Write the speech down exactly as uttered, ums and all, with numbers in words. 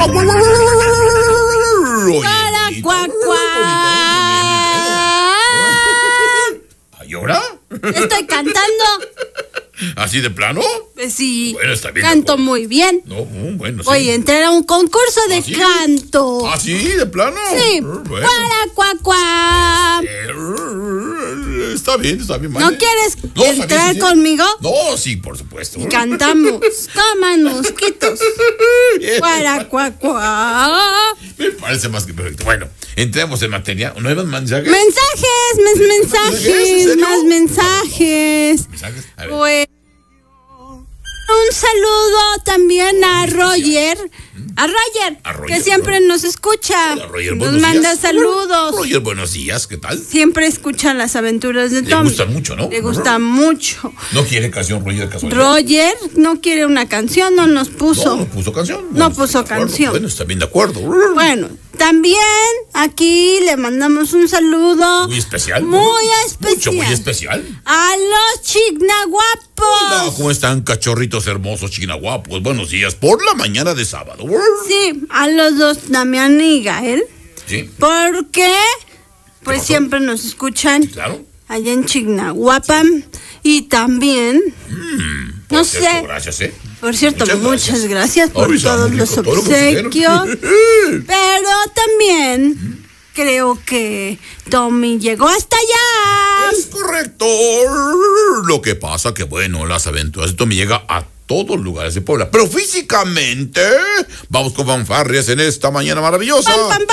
¿Y ahora? Estoy cantando. ¿Así de plano? Pues sí, bueno, está bien, canto muy bien. No, bueno, sí. Voy a entrar a un concurso de ¿Ah, sí? canto. ¿Ah, sí? ¿De plano? Sí. Bueno. Cuara, cuá, cuá. Eh, Está bien, está bien. ¿No vale. quieres No, está bien, entrar sí, sí. conmigo? No, sí, por supuesto. Y cantamos. Coman mosquitos. Bien. Cuara, cuá, cuá. Me parece más que perfecto. Bueno, entremos en materia. ¿Nuevos mensajes? Mensajes, más ¿En mensajes, serio? más mensajes. ¿Mensajes? A ver. Bueno, un saludo también a Roger, a Roger, A Roger, que siempre nos escucha, Hola, Roger, nos buenos manda días. saludos, Roger, buenos días, ¿qué tal? siempre escucha las aventuras de Le Tommy. gusta mucho, ¿no? Le gusta mucho. ¿No quiere canción Roger de casualidad? Roger no quiere una canción, no nos puso. No, no puso canción. No estoy puso de acuerdo. canción. Bueno, está bien de acuerdo. Bueno, también aquí le mandamos un saludo Muy especial. muy Mucho, especial muy especial. a los chignaguapos. Hola, ¿cómo están, cachorritos hermosos, chignaguapos? Buenos días, por la mañana de sábado. Sí, a los dos, Damián y Gael. Sí, Porque pues pasó? siempre nos escuchan claro. allá en Chignahuapan. Y también, Por no cierto, sé, Gracias, ¿eh? por cierto, Muchas muchas, gracias. gracias por Ay, está todos muy los rico todo lo que pusieron. obsequios. Pero también creo que Tommy llegó hasta allá. Es correcto. Lo que pasa que, bueno, las aventuras de Tommy llega a todos lugares de Puebla. Pero físicamente, vamos con fanfarrias en esta mañana maravillosa. Pam, pam, pam.